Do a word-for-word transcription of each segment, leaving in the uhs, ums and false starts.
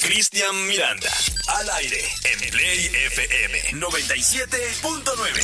Cristian Miranda, al aire en Play F M noventa y siete punto nueve.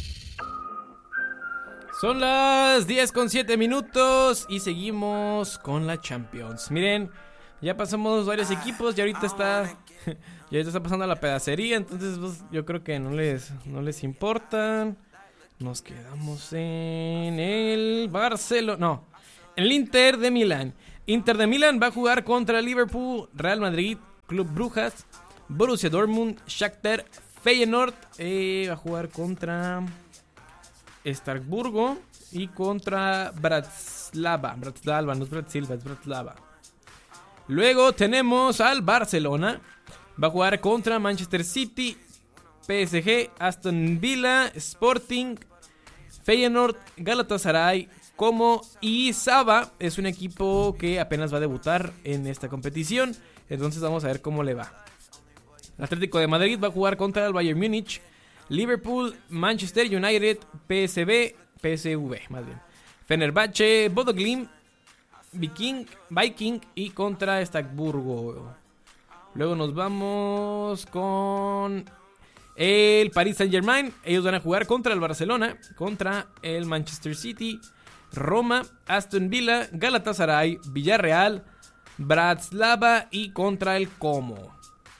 Son las diez con siete minutos y seguimos con la Champions. Miren, ya pasamos varios equipos y ahorita está y ahorita está pasando la pedacería, entonces pues, yo creo que no les no les importa. Nos quedamos en el Barcelona, no, en el Inter de Milán. Inter de Milán va a jugar contra Liverpool, Real Madrid, Club Brujas, Borussia Dortmund, Shakhtar, Feyenoord, eh, va a jugar contra Estrasburgo y contra Bratislava. Bratislava, no es Bratislava, es Bratislava. Luego tenemos al Barcelona. Va a jugar contra Manchester City, P S G, Aston Villa, Sporting, Feyenoord, Galatasaray, Como y Saba. Es un equipo que apenas va a debutar en esta competición. Entonces vamos a ver cómo le va. El Atlético de Madrid va a jugar contra el Bayern Múnich, Liverpool, Manchester United, P S V, P S V más bien, Fenerbahce, Bodo Glimt, Viking, Viking y contra Estrasburgo. Luego nos vamos con el Paris Saint-Germain. Ellos van a jugar contra el Barcelona, contra el Manchester City, Roma, Aston Villa, Galatasaray, Villarreal, Bratislava y contra el Como.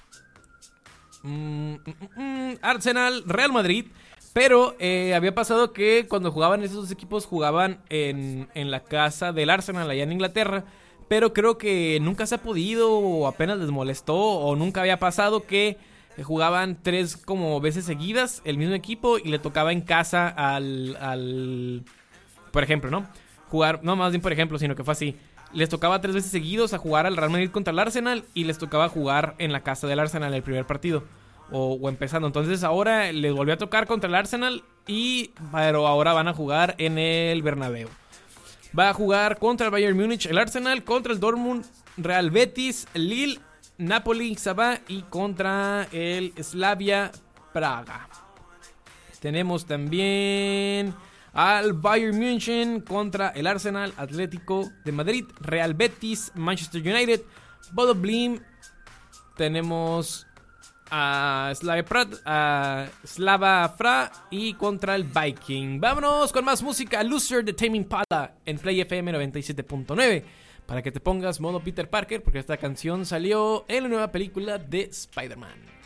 Mm, mm, mm, Arsenal, Real Madrid. Pero eh, había pasado que cuando jugaban esos dos equipos jugaban en, en la casa del Arsenal allá en Inglaterra. Pero creo que nunca se ha podido o apenas les molestó o nunca había pasado que jugaban tres como veces seguidas el mismo equipo y le tocaba en casa al, al por ejemplo, ¿no? Jugar, no más bien por ejemplo, sino que fue así. Les tocaba tres veces seguidos a jugar al Real Madrid contra el Arsenal y les tocaba jugar en la casa del Arsenal el primer partido. O, o empezando, entonces ahora les volvió a tocar contra el Arsenal y pero ahora van a jugar en el Bernabéu. Va a jugar contra el Bayern Múnich, el Arsenal, contra el Dortmund, Real Betis, Lille, Napoli, Sabah y contra el Slavia Praga. Tenemos también al Bayern München contra el Arsenal, Atlético de Madrid, Real Betis, Manchester United, Bodo Glimt. Tenemos a Slava Prat, a Slava Fra y contra el Viking. Vámonos con más música. Loser de Tame Impala en Play F M noventa y siete punto nueve para que te pongas modo Peter Parker, porque esta canción salió en la nueva película de Spider-Man.